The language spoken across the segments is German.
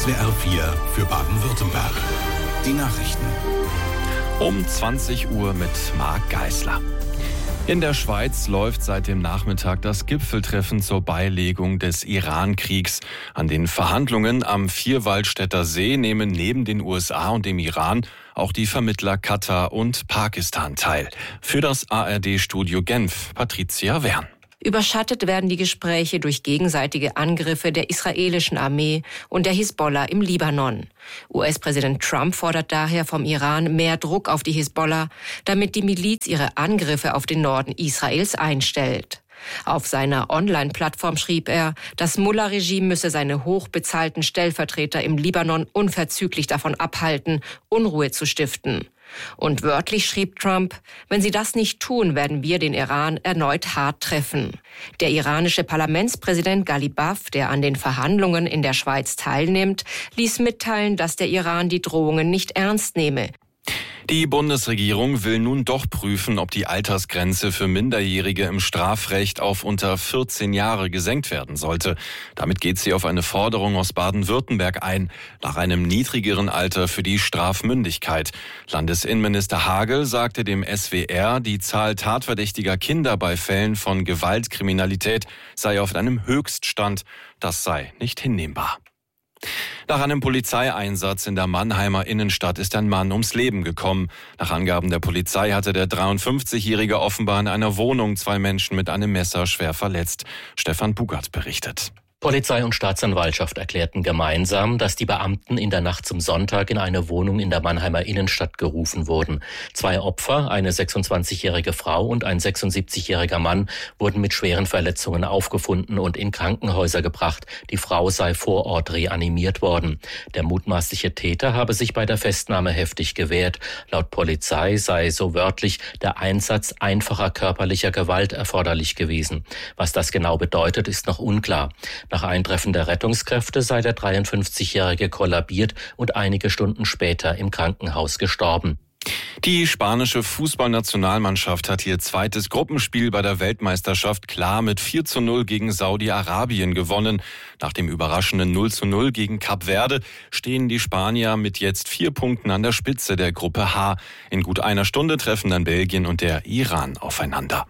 SWR 4 für Baden-Württemberg. Die Nachrichten. Um 20 Uhr mit Marc Geisler. In der Schweiz läuft seit dem Nachmittag das Gipfeltreffen zur Beilegung des Iran-Kriegs. An den Verhandlungen am Vierwaldstätter See nehmen neben den USA und dem Iran auch die Vermittler Katar und Pakistan teil. Für das ARD-Studio Genf, Patricia Wern. Überschattet werden die Gespräche durch gegenseitige Angriffe der israelischen Armee und der Hisbollah im Libanon. US-Präsident Trump fordert daher vom Iran mehr Druck auf die Hisbollah, damit die Miliz ihre Angriffe auf den Norden Israels einstellt. Auf seiner Online-Plattform schrieb er, das Mullah-Regime müsse seine hochbezahlten Stellvertreter im Libanon unverzüglich davon abhalten, Unruhe zu stiften. Und wörtlich schrieb Trump, wenn sie das nicht tun, werden wir den Iran erneut hart treffen. Der iranische Parlamentspräsident Ghalibaf, der an den Verhandlungen in der Schweiz teilnimmt, ließ mitteilen, dass der Iran die Drohungen nicht ernst nehme. Die Bundesregierung will nun doch prüfen, ob die Altersgrenze für Minderjährige im Strafrecht auf unter 14 Jahre gesenkt werden sollte. Damit geht sie auf eine Forderung aus Baden-Württemberg ein, nach einem niedrigeren Alter für die Strafmündigkeit. Landesinnenminister Hagel sagte dem SWR, die Zahl tatverdächtiger Kinder bei Fällen von Gewaltkriminalität sei auf einem Höchststand. Das sei nicht hinnehmbar. Nach einem Polizeieinsatz in der Mannheimer Innenstadt ist ein Mann ums Leben gekommen. Nach Angaben der Polizei hatte der 53-Jährige offenbar in einer Wohnung 2 Menschen mit einem Messer schwer verletzt. Stefan Bugert berichtet. Polizei und Staatsanwaltschaft erklärten gemeinsam, dass die Beamten in der Nacht zum Sonntag in eine Wohnung in der Mannheimer Innenstadt gerufen wurden. 2 Opfer, eine 26-jährige Frau und ein 76-jähriger Mann, wurden mit schweren Verletzungen aufgefunden und in Krankenhäuser gebracht. Die Frau sei vor Ort reanimiert worden. Der mutmaßliche Täter habe sich bei der Festnahme heftig gewehrt. Laut Polizei sei so wörtlich der Einsatz einfacher körperlicher Gewalt erforderlich gewesen. Was das genau bedeutet, ist noch unklar. Nach Eintreffen der Rettungskräfte sei der 53-Jährige kollabiert und einige Stunden später im Krankenhaus gestorben. Die spanische Fußballnationalmannschaft hat ihr zweites Gruppenspiel bei der Weltmeisterschaft klar mit 4:0 gegen Saudi-Arabien gewonnen. Nach dem überraschenden 0:0 gegen Kap Verde stehen die Spanier mit jetzt 4 Punkten an der Spitze der Gruppe H. In gut einer Stunde treffen dann Belgien und der Iran aufeinander.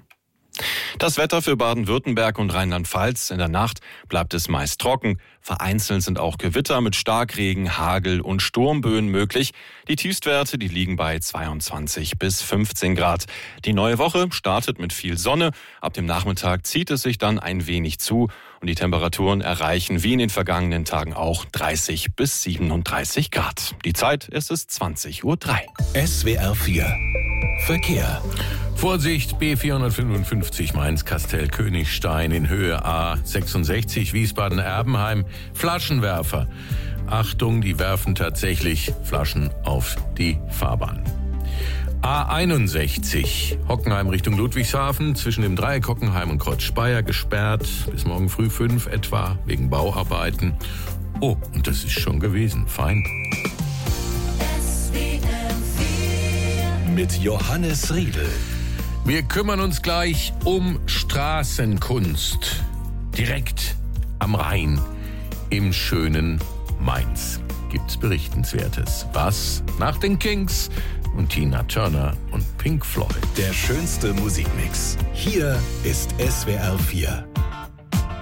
Das Wetter für Baden-Württemberg und Rheinland-Pfalz: in der Nacht bleibt es meist trocken. Vereinzelt sind auch Gewitter mit Starkregen, Hagel und Sturmböen möglich. Die Tiefstwerte, die liegen bei 22 bis 15 Grad. Die neue Woche startet mit viel Sonne. Ab dem Nachmittag zieht es sich dann ein wenig zu und die Temperaturen erreichen wie in den vergangenen Tagen auch 30 bis 37 Grad. Die Zeit, es ist 20:03 Uhr. SWR 4 Verkehr. Vorsicht, B455 Mainz-Kastell-Königstein in Höhe A66 Wiesbaden-Erbenheim. Flaschenwerfer. Achtung, die werfen tatsächlich Flaschen auf die Fahrbahn. A61 Hockenheim Richtung Ludwigshafen zwischen dem Dreieck Hockenheim und Kreuz Speyer gesperrt bis morgen früh 5 etwa wegen Bauarbeiten. Oh, und das ist schon gewesen. Fein. Mit Johannes Riedel. Wir kümmern uns gleich um Straßenkunst. Direkt am Rhein im schönen Mainz gibt's Berichtenswertes. Was nach den Kings und Tina Turner und Pink Floyd. Der schönste Musikmix. Hier ist SWR 4.